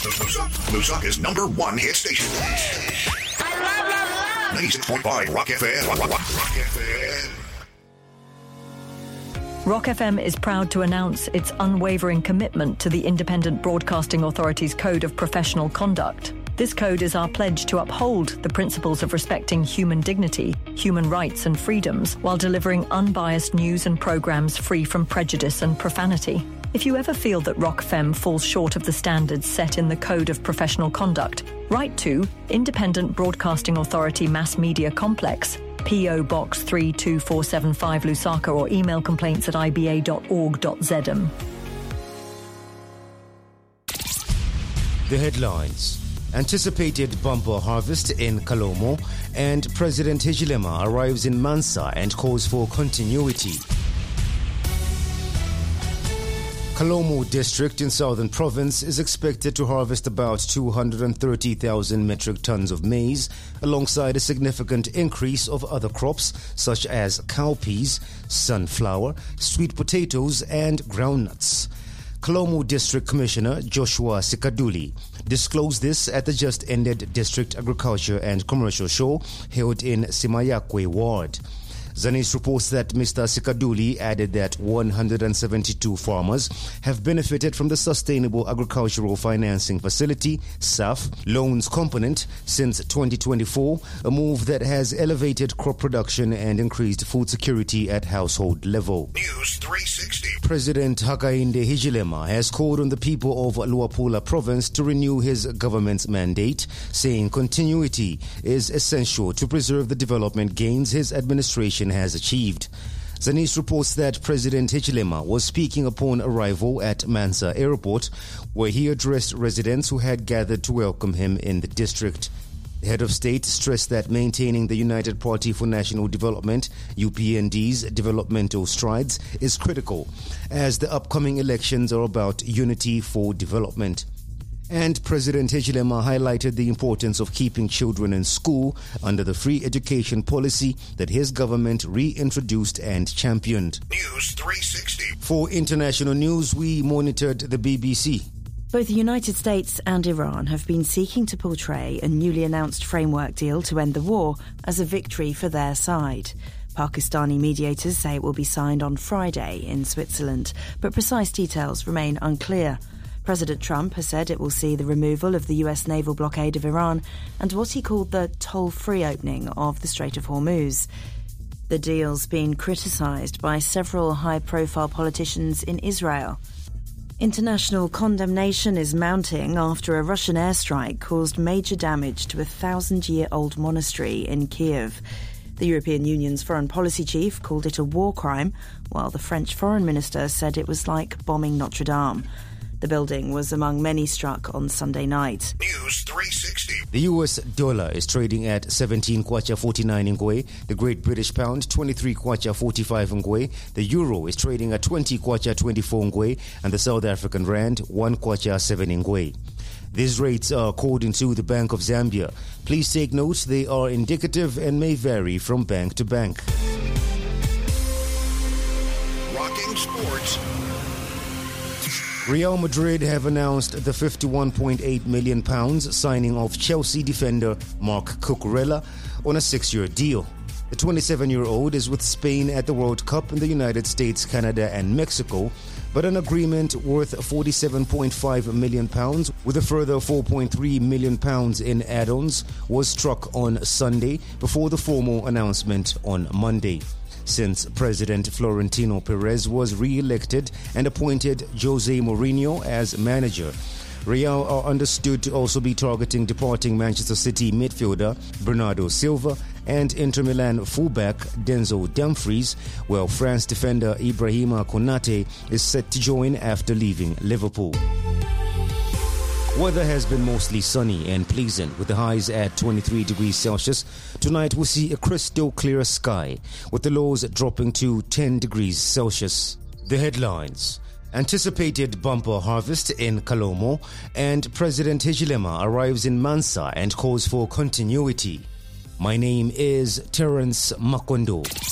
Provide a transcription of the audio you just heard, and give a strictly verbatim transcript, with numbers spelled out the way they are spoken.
Lusaka's number one hit station. I love, love, love. ninety-six point five Rock F M. Rock, Rock, Rock F M. Rock F M is proud to announce its unwavering commitment to the Independent Broadcasting Authority's Code of Professional Conduct. This code is our pledge to uphold the principles of respecting human dignity, human rights and freedoms while delivering unbiased news and programmes free from prejudice and profanity. If you ever feel that Rock F M falls short of the standards set in the Code of Professional Conduct, write to Independent Broadcasting Authority Mass Media Complex, P O Box three two four seven five Lusaka, or email complaints at i b a dot org dot z m. The headlines. Anticipated bumper harvest in Kalomo, and President Hichilema arrives in Mansa and calls for continuity. Kalomo district in Southern Province is expected to harvest about two hundred thirty thousand metric tons of maize, alongside a significant increase of other crops such as cowpeas, sunflower, sweet potatoes and groundnuts. Kalomo District Commissioner Joshua Sikaduli disclosed this at the just-ended District Agriculture and Commercial Show held in Simayakwe Ward. Zanis reports that Mister Sikaduli added that one hundred seventy-two farmers have benefited from the Sustainable Agricultural Financing Facility, S A F, loans component since twenty twenty-four, a move that has elevated crop production and increased food security at household level. News three sixty. President Hakainde Hichilema has called on the people of Luapula Province to renew his government's mandate, saying continuity is essential to preserve the development gains his administration has achieved. Zanis reports that President Hichilema was speaking upon arrival at Mansa Airport, where he addressed residents who had gathered to welcome him in the district. The head of state stressed that maintaining the United Party for National Development, U P N D's developmental strides is critical, as the upcoming elections are about unity for development. And President Hichilema highlighted the importance of keeping children in school under the free education policy that his government reintroduced and championed. News three sixty. For international news, we monitored the B B C. Both the United States and Iran have been seeking to portray a newly announced framework deal to end the war as a victory for their side. Pakistani mediators say it will be signed on Friday in Switzerland, but precise details remain unclear. President Trump has said it will see the removal of the U S naval blockade of Iran and what he called the toll-free opening of the Strait of Hormuz. The deal's been criticised by several high-profile politicians in Israel. International condemnation is mounting after a Russian airstrike caused major damage to a thousand-year-old monastery in Kiev. The European Union's foreign policy chief called it a war crime, while the French foreign minister said it was like bombing Notre Dame. The building was among many struck on Sunday night. News three sixty. The U S dollar is trading at seventeen kwacha forty-nine ngwe, the Great British Pound twenty-three kwacha forty-five ngwe, the Euro is trading at twenty kwacha twenty-four ngwe, and the South African Rand one kwacha seven ngwe. These rates are according to the Bank of Zambia. Please take note, they are indicative and may vary from bank to bank. Rocking sports. Real Madrid have announced the fifty-one point eight million pounds signing of Chelsea defender Marc Cucurella on a six-year deal. The twenty-seven-year-old is with Spain at the World Cup in the United States, Canada and Mexico, but an agreement worth forty-seven point five million pounds with a further four point three million pounds in add-ons was struck on Sunday before the formal announcement on Monday. Since President Florentino Perez was re-elected and appointed Jose Mourinho as manager, Real are understood to also be targeting departing Manchester City midfielder Bernardo Silva and Inter Milan fullback Denzel Dumfries, while France defender Ibrahima Konate is set to join after leaving Liverpool. Weather has been mostly sunny and pleasant with the highs at twenty-three degrees Celsius. Tonight we'll see a crystal clear sky with the lows dropping to ten degrees Celsius. The headlines. Anticipated bumper harvest in Kalomo, and President Hichilema arrives in Mansa and calls for continuity. My name is Terence Makondo.